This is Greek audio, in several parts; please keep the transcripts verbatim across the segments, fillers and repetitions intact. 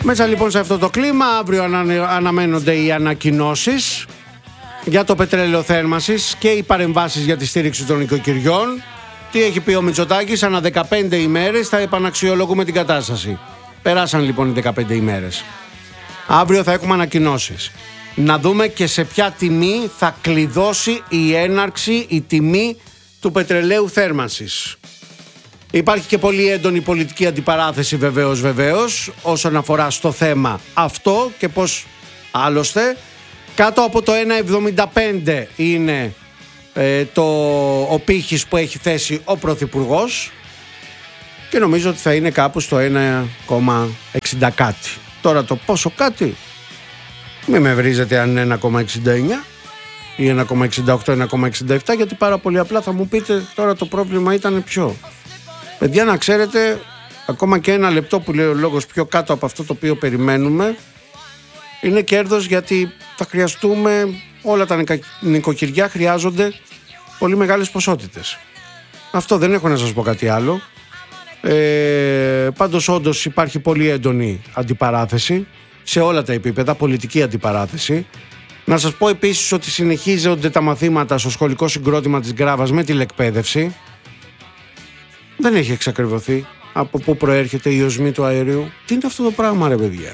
Μέσα λοιπόν σε αυτό το κλίμα, αύριο ανα, αναμένονται οι ανακοινώσεις για το πετρέλαιο θέρμανσης και οι παρεμβάσεις για τη στήριξη των οικοκυριών. Τι έχει πει ο Μητσοτάκης, ανά δεκαπέντε ημέρες θα επαναξιολογούμε την κατάσταση. Περάσαν λοιπόν οι δεκαπέντε ημέρες. Αύριο θα έχουμε ανακοινώσεις. Να δούμε και σε ποια τιμή θα κλειδώσει η έναρξη, η τιμή του πετρελαίου θέρμανσης. Υπάρχει και πολύ έντονη πολιτική αντιπαράθεση βεβαίως βεβαίως όσον αφορά στο θέμα αυτό και πως άλλωστε κάτω από το ένα εβδομήντα πέντε είναι ε, το, ο πύχης που έχει θέσει ο Πρωθυπουργός και νομίζω ότι θα είναι κάπου στο ένα κόμμα εξήντα κάτι. Τώρα το πόσο κάτι μην με βρίζετε αν είναι ένα κόμμα εξήντα εννιά ή ένα κόμμα εξήντα οκτώ, ένα κόμμα εξήντα επτά, γιατί πάρα πολύ απλά θα μου πείτε τώρα το πρόβλημα ήταν ποιο. Παιδιά, να ξέρετε, ακόμα και ένα λεπτό που λέει ο λόγος πιο κάτω από αυτό το οποίο περιμένουμε είναι κέρδος, γιατί θα χρειαστούμε, όλα τα νοικοκυριά χρειάζονται πολύ μεγάλες ποσότητες. Αυτό, δεν έχω να σας πω κάτι άλλο. Ε, πάντως όντως υπάρχει πολύ έντονη αντιπαράθεση σε όλα τα επίπεδα, πολιτική αντιπαράθεση. Να σας πω επίσης ότι συνεχίζονται τα μαθήματα στο σχολικό συγκρότημα της Γκράβας με τηλεκπαίδευση. Δεν έχει εξακριβωθεί από πού προέρχεται η οσμή του αερίου. Τι είναι αυτό το πράγμα, ρε παιδιά?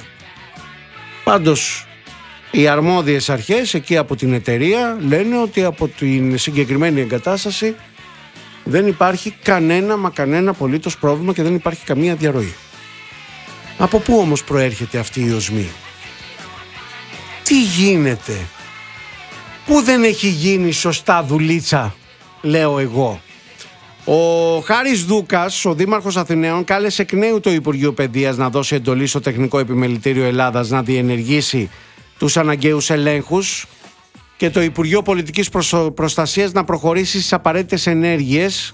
Πάντως οι αρμόδιες αρχές εκεί από την εταιρεία λένε ότι από την συγκεκριμένη εγκατάσταση δεν υπάρχει κανένα μα κανένα απολύτως πρόβλημα και δεν υπάρχει καμία διαρροή. Από πού όμως προέρχεται αυτή η οσμή? Τι γίνεται? Πού δεν έχει γίνει σωστά δουλίτσα, λέω εγώ? Ο Χάρης Δούκας, ο Δήμαρχος Αθηναίων, κάλεσε εκ νέου το Υπουργείο Παιδείας να δώσει εντολή στο Τεχνικό Επιμελητήριο Ελλάδας να διενεργήσει τους αναγκαίους ελέγχους και το Υπουργείο Πολιτικής Προστασίας να προχωρήσει στις απαραίτητες ενέργειες.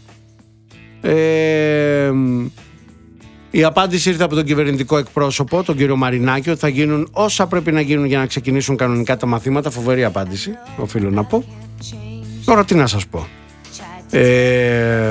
Ε, η απάντηση ήρθε από τον κυβερνητικό εκπρόσωπο, τον κύριο Μαρινάκη, ότι θα γίνουν όσα πρέπει να γίνουν για να ξεκινήσουν κανονικά τα μαθήματα. Φοβερή απάντηση, οφείλω να πω. Τώρα τι να σας πω. Ε,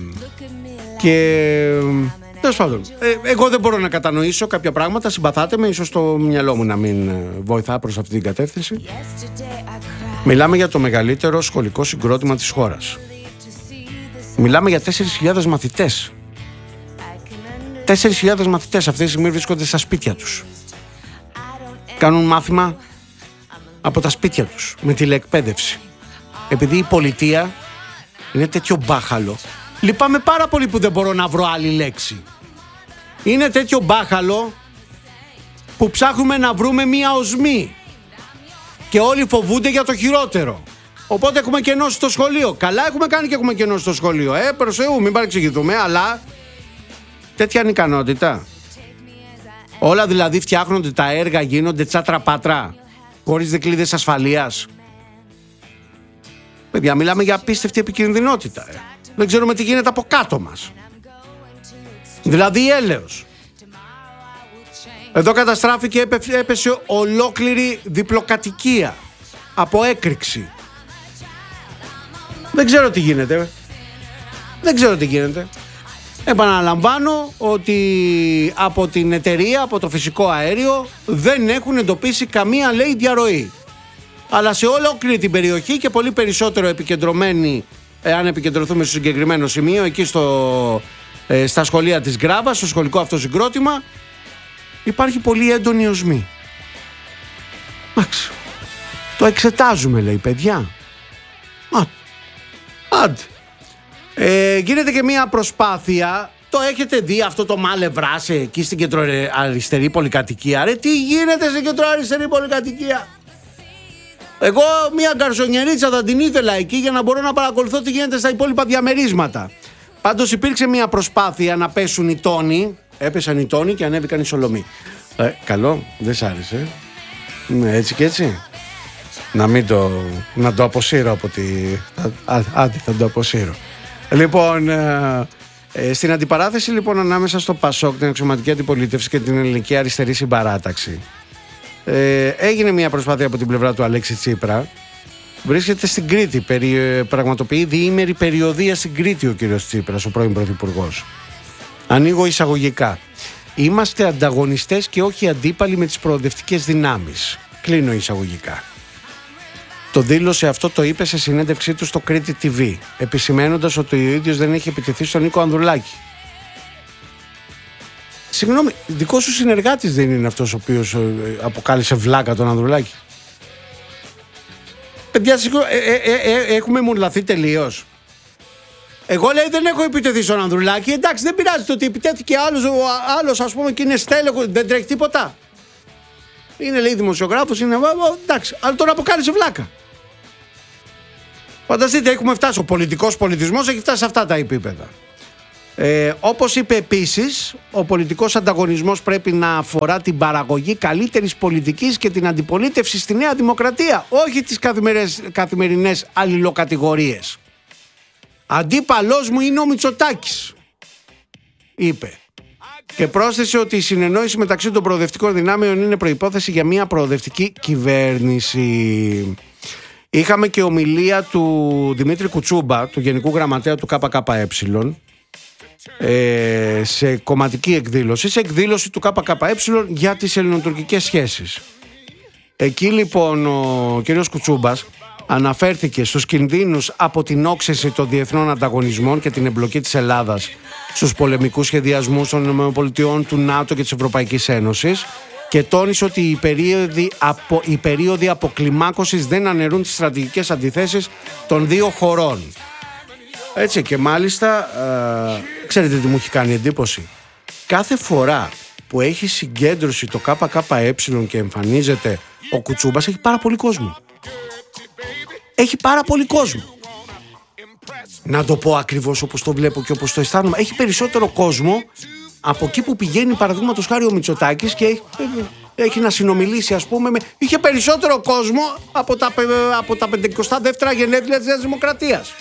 και τέλος πάντων, ε, εγώ δεν μπορώ να κατανοήσω κάποια πράγματα. Συμπαθάτε με, ίσως το μυαλό μου να μην βοηθά προς αυτή την κατεύθυνση. Μιλάμε για το μεγαλύτερο σχολικό συγκρότημα της χώρας. Μιλάμε για τέσσερις χιλιάδες μαθητές. τέσσερις χιλιάδες μαθητές αυτή τη στιγμή βρίσκονται στα σπίτια τους. Κάνουν μάθημα από τα σπίτια τους με τηλεεκπαίδευση. Επειδή η πολιτεία είναι τέτοιο μπάχαλο. Λυπάμαι πάρα πολύ που δεν μπορώ να βρω άλλη λέξη. Είναι τέτοιο μπάχαλο που ψάχνουμε να βρούμε μία οσμή. Και όλοι φοβούνται για το χειρότερο. Οπότε έχουμε κενώσει το σχολείο. Καλά έχουμε κάνει και έχουμε κενώσει το σχολείο. Ε, προς Θεού, μην παρεξηγηθούμε, αλλά τέτοια είναι η ικανότητα. Όλα δηλαδή φτιάχνονται, τα έργα γίνονται τσάτρα πάτρα, χωρίς δικλείδες ασφαλείας. Παιδιά, μιλάμε για απίστευτη επικινδυνότητα. Ε. Δεν ξέρουμε τι γίνεται από κάτω μας. Δηλαδή έλεος. Εδώ καταστράφηκε, έπεσε ολόκληρη διπλοκατοικία από έκρηξη. Δεν ξέρω τι γίνεται. Δεν ξέρω τι γίνεται. Επαναλαμβάνω ότι από την εταιρεία, από το φυσικό αέριο, δεν έχουν εντοπίσει καμία, λέει, διαρροή. Αλλά σε ολόκληρη την περιοχή και πολύ περισσότερο επικεντρωμένη, εάν επικεντρωθούμε στο συγκεκριμένο σημείο, εκεί στο, ε, στα σχολεία της Γκράβας, στο σχολικό αυτό συγκρότημα, υπάρχει πολύ έντονη οσμή. Εντάξει. Το εξετάζουμε, λέει, παιδιά. Α, άντε. Ε, γίνεται και μια προσπάθεια. Το έχετε δει αυτό το μάλευράσε εκεί στην κεντροαριστερή πολυκατοικία? Ρε, τι γίνεται στην κεντροαριστερή πολυκατοικία? Εγώ μια γκαρσονιερίτσα θα την ήθελα εκεί για να μπορώ να παρακολουθώ τι γίνεται στα υπόλοιπα διαμερίσματα. Πάντως υπήρξε μια προσπάθεια να πέσουν οι τόνοι. Έπεσαν οι τόνοι και ανέβηκαν οι σολομοί. Ε, καλό, δεν σ' άρεσε? Ναι, έτσι και έτσι. Να μην το, να το αποσύρω από τη... Άντε, θα το αποσύρω. Λοιπόν, ε, ε, στην αντιπαράθεση λοιπόν ανάμεσα στο ΠΑΣΟΚ, την Αξιωματική Αντιπολίτευση και την Ελληνική Αριστερή Συμπαράταξη, ε, έγινε μια προσπάθεια από την πλευρά του Αλέξη Τσίπρα. Βρίσκεται στην Κρήτη, περι, πραγματοποιεί διήμερη περιοδεία στην Κρήτη ο κύριος Τσίπρας, ο πρώην πρωθυπουργός. Ανοίγω εισαγωγικά. Είμαστε ανταγωνιστές και όχι αντίπαλοι με τις προοδευτικές δυνάμεις. Κλείνω εισαγωγικά. Το δήλωσε αυτό, το είπε σε συνέντευξή του στο Κρήτη τι βι, επισημαίνοντας ότι ο ίδιος δεν έχει επιτεθεί στον Νίκο Ανδρουλάκη. Συγγνώμη, δικός σου συνεργάτης δεν είναι αυτός ο οποίος αποκάλεσε βλάκα τον Ανδρουλάκη? Παιδιά, ε, ε, ε, ε, έχουμε μουρλαθεί τελείως. Εγώ λέει δεν έχω επιτεθεί στον Ανδρουλάκη. Εντάξει, δεν πειράζει το ότι επιτέθηκε άλλος, άλλος ας πούμε και είναι στέλεχο, δεν τρέχει τίποτα. Είναι λέει δημοσιογράφος, είναι εντάξει, αλλά τώρα αποκάλεσε βλάκα. Φανταστείτε, έχουμε φτάσει, ο πολιτικός πολιτισμός έχει φτάσει σε αυτά τα επίπεδα. Ε, όπως είπε επίσης, ο πολιτικός ανταγωνισμός πρέπει να αφορά την παραγωγή καλύτερης πολιτικής και την αντιπολίτευση στη Νέα Δημοκρατία, όχι τις καθημερινές αλληλοκατηγορίες. Αντίπαλός μου είναι ο Μητσοτάκης, είπε. Και πρόσθεσε ότι η συνεννόηση μεταξύ των προοδευτικών δυνάμεων είναι προϋπόθεση για μια προοδευτική κυβέρνηση. Είχαμε και ομιλία του Δημήτρη Κουτσούμπα, του Γενικού Γραμματέα του ΚΚΕ, ε, σε κομματική εκδήλωση, σε εκδήλωση του ΚΚΕ για τις ελληνοτουρκικές σχέσεις. Εκεί λοιπόν ο κ. Κουτσούμπας αναφέρθηκε στους κινδύνους από την όξυνση των διεθνών ανταγωνισμών και την εμπλοκή της Ελλάδας στους πολεμικούς σχεδιασμούς των ΗΠΑ, του ΝΑΤΟ και της Ευρωπαϊκής Ένωσης και τόνισε ότι οι περίοδοι, απο, οι περίοδοι αποκλιμάκωσης δεν αναιρούν τις στρατηγικές αντιθέσεις των δύο χωρών. Έτσι, και μάλιστα, ε, ξέρετε τι μου έχει κάνει εντύπωση? Κάθε φορά που έχει συγκέντρωση το ΚΚΕ και εμφανίζεται ο Κουτσούμπας, έχει πάρα πολύ κόσμο. Έχει πάρα πολύ κόσμο. Να το πω ακριβώς όπως το βλέπω και όπως το αισθάνομαι. Έχει περισσότερο κόσμο από εκεί που πηγαίνει, παραδείγματος χάρη, ο Μητσοτάκης και έχει, έχει να συνομιλήσει, ας πούμε. Με, είχε περισσότερο κόσμο από τα, από τα πενηκοστά δεύτερα γενέθλια της Νέας Δημοκρατίας.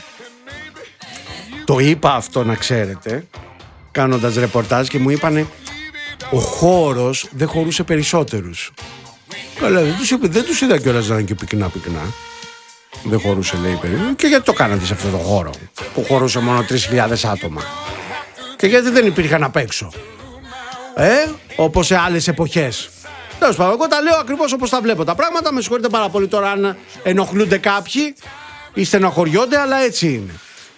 Το είπα αυτό, να ξέρετε, κάνοντας ρεπορτάζ, και μου είπανε ο χώρος δεν χωρούσε περισσότερους. Αλλά δεν τους, δεν τους είδα κιόλας να είναι και πυκνά πυκνά. Δεν χωρούσε, λέει, περίπου. Και γιατί το κάνατε σε αυτό το χώρο που χωρούσε μόνο τρεις χιλιάδες άτομα? Και γιατί δεν υπήρχαν απ' έξω, ε, όπως σε άλλες εποχές? Τέλος πάντων, εγώ τα λέω ακριβώς όπως τα βλέπω τα πράγματα. Με συγχωρείτε πάρα πολύ τώρα αν ενοχλούνται κάποιοι ή στενοχωριόνται, αλλά έτσι είναι.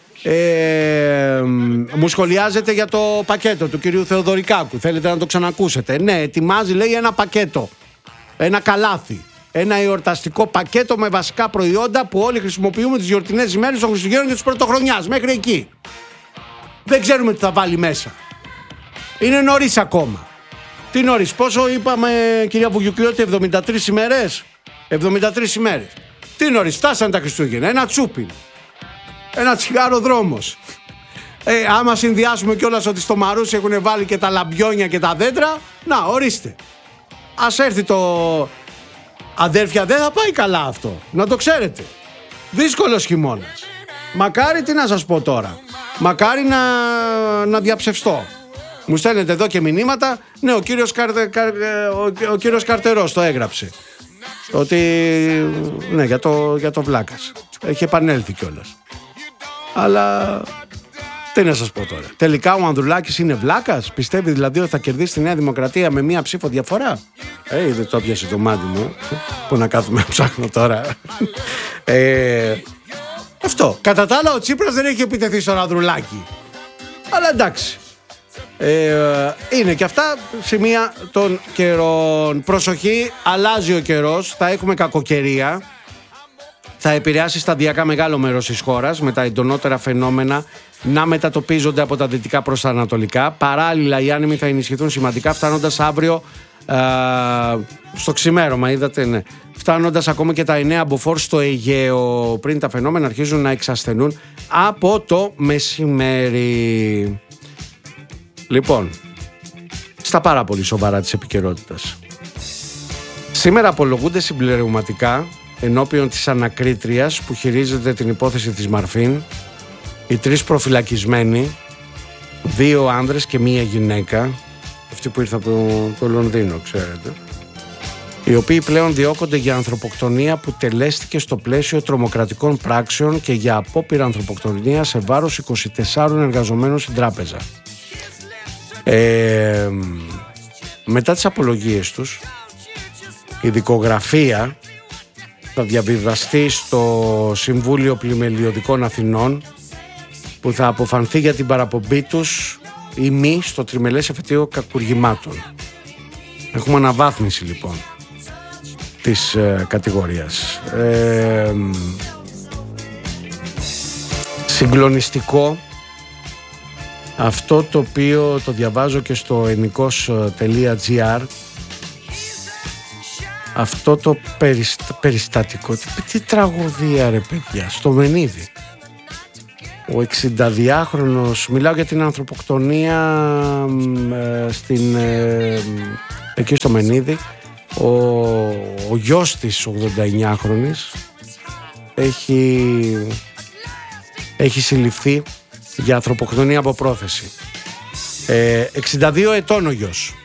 Ε, μου σχολιάζετε για το πακέτο του κυρίου Θεοδωρικάκου. Θέλετε να το ξανακούσετε? Ναι, ετοιμάζει, λέει, ένα πακέτο, ένα καλάθι, ένα εορταστικό πακέτο με βασικά προϊόντα που όλοι χρησιμοποιούμε τις γιορτινές ημέρες των Χριστουγέννων και της Πρωτοχρονιάς. Μέχρι εκεί. Δεν ξέρουμε τι θα βάλει μέσα. Είναι νωρίς ακόμα. Τι νωρίς? Πόσο είπαμε, κυρία Βουγιουκλιώτη? εβδομήντα τρεις ημέρες. εβδομήντα τρεις ημέρες. Τι νωρίς? Φτάσανε τα Χριστούγεννα. Ένα τσούπιν. Ένα τσιγάρο δρόμος. Ε, άμα συνδυάσουμε κιόλας ότι στο Μαρούσι έχουν βάλει και τα λαμπιόνια και τα δέντρα, να, ορίστε. Ας έρθει το... Αδέρφια, δεν θα πάει καλά αυτό. Να το ξέρετε. Δύσκολος χειμώνας. Μακάρι, τι να σας πω τώρα. Μακάρι να, να διαψευστώ. Μου στέλνετε εδώ και μηνύματα. Ναι, ο κύριος, Καρτε, Καρ, ο, ο κύριος Καρτερός το έγραψε. Ότι, ναι, για το, για το Βλάκας. Έχει επανέλθει κιόλας. Αλλά τι να σας πω τώρα. Τελικά ο Ανδρουλάκης είναι βλάκας? Πιστεύει δηλαδή ότι θα κερδίσει τη Νέα Δημοκρατία με μία ψήφο διαφορά? Ε, δεν το πιάσε το μάτι μου. Πού να κάθομαι να ψάχνω τώρα. ε, αυτό. Κατά τα άλλα, ο Τσίπρας δεν έχει επιτεθεί στον Ανδρουλάκη. Αλλά εντάξει. Ε, είναι και αυτά σημεία των καιρών. Προσοχή, αλλάζει ο καιρός. Θα έχουμε κακοκαιρία. Θα επηρεάσει σταδιακά μεγάλο μέρος της χώρας, με τα εντονότερα φαινόμενα να μετατοπίζονται από τα δυτικά προς τα ανατολικά. Παράλληλα, οι άνεμοι θα ενισχυθούν σημαντικά, φτάνοντας αύριο α, στο ξημέρωμα, είδατε, ναι. Φτάνοντας ακόμα και τα εννέα μποφόρ στο Αιγαίο, πριν τα φαινόμενα αρχίζουν να εξασθενούν από το μεσημέρι. Λοιπόν, στα πάρα πολύ σοβαρά της επικαιρότητας. Σήμερα απολογούνται συμπληρωματικά ενώπιον της ανακρίτριας που χειρίζεται την υπόθεση της Μαρφίν οι τρεις προφυλακισμένοι, δύο άνδρες και μία γυναίκα, αυτή που ήρθε από το, το Λονδίνο, ξέρετε, οι οποίοι πλέον διώκονται για ανθρωποκτονία που τελέστηκε στο πλαίσιο τρομοκρατικών πράξεων και για απόπειρα ανθρωποκτονία σε βάρος είκοσι τεσσάρων εργαζομένων στην τράπεζα. Ε, μετά τις απολογίες τους η δικογραφία θα διαβιβαστεί στο Συμβούλιο Πλημελιωδικών Αθηνών, που θα αποφανθεί για την παραπομπή τους ή μη στο τριμελές εφετείο κακουργημάτων. Έχουμε αναβάθμιση λοιπόν της ε, κατηγορίας. Ε, συγκλονιστικό αυτό το οποίο το διαβάζω και στο ενικός τελεία τζι άρ, αυτό το περιστα, περιστατικό. Τι, τι τραγωδία ρε παιδιά, στο Μενίδη. Ο εξηνταδυάχρονος, μιλάω για την ανθρωποκτονία ε, στην, ε, εκεί στο Μενίδη, ο, ο γιος της ογδονταεννιάχρονης έχει, έχει συλληφθεί για ανθρωποκτονία από πρόθεση. ε, εξήντα δύο ετών ο γιος.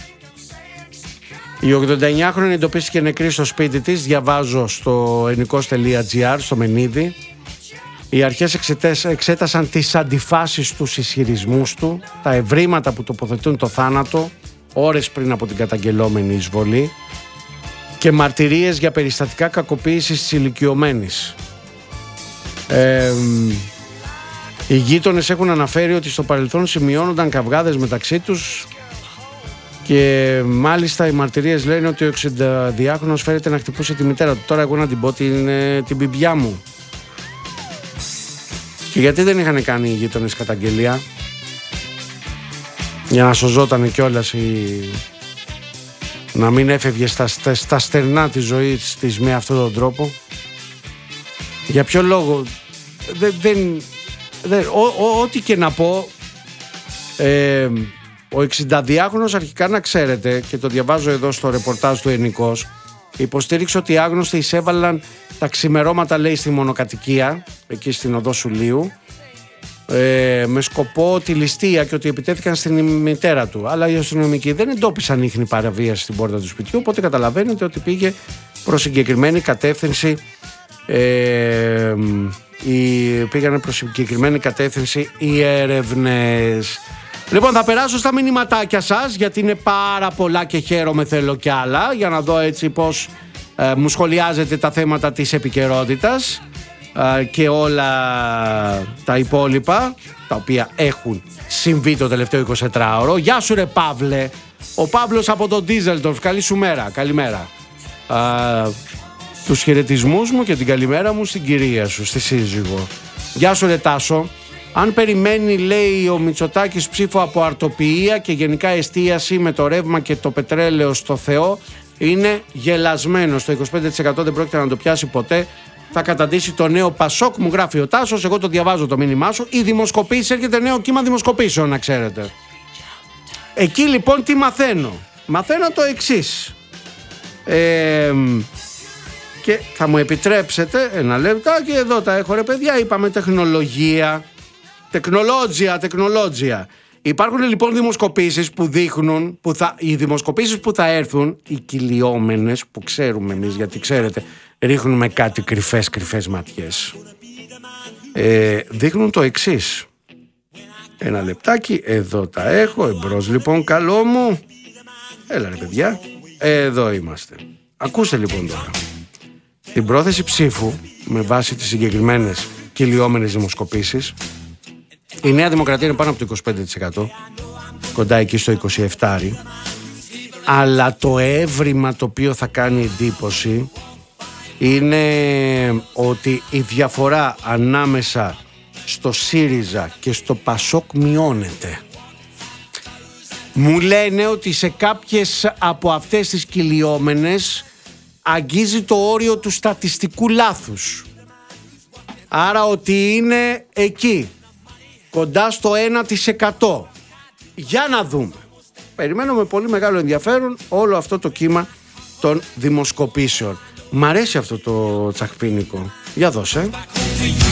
Η ογδονταεννιάχρονη εντοπίστηκε νεκρή στο σπίτι της, διαβάζω στο ενικός τελεία τζι άρ, στο Μενίδη. Οι αρχές εξέτασαν τις αντιφάσεις του, ισχυρισμούς του, τα ευρήματα που τοποθετούν το θάνατο ώρες πριν από την καταγγελόμενη εισβολή και μαρτυρίες για περιστατικά κακοποίησης της ηλικιωμένης. Ε, οι γείτονες έχουν αναφέρει ότι στο παρελθόν σημειώνονταν καυγάδες μεταξύ τους και μάλιστα οι μαρτυρίες λένε ότι ο εξηνταδυάχρονος φέρεται να χτυπούσε τη μητέρα του. Τώρα εγώ να την πω την, την μπιμπιά μου. Και γιατί δεν είχαν κάνει οι γείτονες καταγγελία, για να σωζότανε κιόλας η... να μην έφευγε στα, στα στερνά της ζωής της με αυτόν τον τρόπο. Για ποιο λόγο? Δεν, δεν, δεν, ό,τι και να πω, ε, ο εξηνταδυάχρονος αρχικά, να ξέρετε, και το διαβάζω εδώ στο ρεπορτάζ του Ενικός, υποστήριξε ότι οι άγνωστοι εισέβαλαν τα ξημερώματα, λέει, στη μονοκατοικία εκεί στην οδό Σουλίου, ε, με σκοπό τη ληστεία και ότι επιτέθηκαν στην μητέρα του. Αλλά οι αστυνομικοί δεν εντόπισαν ίχνη παραβίαση στην πόρτα του σπιτιού, οπότε καταλαβαίνετε ότι πήγε προς συγκεκριμένη κατεύθυνση, ε, η, πήγανε προς συγκεκριμένη κατεύθυνση οι έρευνες. Λοιπόν, θα περάσω στα μηνυματάκια σας, γιατί είναι πάρα πολλά και χαίρομαι, θέλω κι άλλα, για να δω έτσι πώς ε, μου σχολιάζετε τα θέματα της επικαιρότητας ε, και όλα τα υπόλοιπα, τα οποία έχουν συμβεί το τελευταίο εικοσιτετράωρο. Γεια σου ρε Παύλε, ο Παύλος από τον Ντίζελντορφ, καλή σου μέρα, καλημέρα. Ε, τους χαιρετισμούς μου και την καλημέρα μου στην κυρία σου, στη σύζυγο. Γεια σου ρε Τάσο. Αν περιμένει, λέει ο Μητσοτάκης, ψήφο από αρτοποιία και γενικά εστίαση με το ρεύμα και το πετρέλαιο στο Θεό, είναι γελασμένος. Το είκοσι πέντε τοις εκατό δεν πρόκειται να το πιάσει ποτέ. Θα καταντήσει το νέο Πασόκ, μου γράφει ο Τάσος. Εγώ το διαβάζω το μήνυμά σου. Η δημοσκοπήση, έρχεται νέο κύμα δημοσκοπήσεων, να ξέρετε. Εκεί λοιπόν τι μαθαίνω? Μαθαίνω το εξής. Ε, και θα μου επιτρέψετε ένα λεπτάκι, εδώ τα έχω ρε παιδιά, είπαμε τεχνολογία. Τεχνολόγια, τεχνολόγια. Υπάρχουν λοιπόν δημοσκοπήσεις που δείχνουν, που θα, οι δημοσκοπήσεις που θα έρθουν, οι κυλιόμενες που ξέρουμε εμείς, γιατί ξέρετε ρίχνουμε κάτι κρυφές κρυφές ματιές, ε, δείχνουν το εξής. Ένα λεπτάκι, εδώ τα έχω, εμπρός λοιπόν, καλό μου. Έλα ρε παιδιά, εδώ είμαστε. Ακούστε λοιπόν τώρα. Την πρόθεση ψήφου με βάση τις συγκεκριμένες κυλιόμενες δημοσκοπήσεις, η Νέα Δημοκρατία είναι πάνω από το είκοσι πέντε τοις εκατό, κοντά εκεί στο είκοσι επτά τοις εκατό, αλλά το έβριμα το οποίο θα κάνει εντύπωση είναι ότι η διαφορά ανάμεσα στο ΣΥΡΙΖΑ και στο ΠΑΣΟΚ μειώνεται. Μου λένε ότι σε κάποιες από αυτές τις κυλιόμενες αγγίζει το όριο του στατιστικού λάθους. Άρα ότι είναι εκεί, κοντά στο ένα τοις εκατό. Για να δούμε. Περιμένω με πολύ μεγάλο ενδιαφέρον όλο αυτό το κύμα των δημοσκοπήσεων. Μ' αρέσει αυτό το τσαχπίνικο. Για δώσε.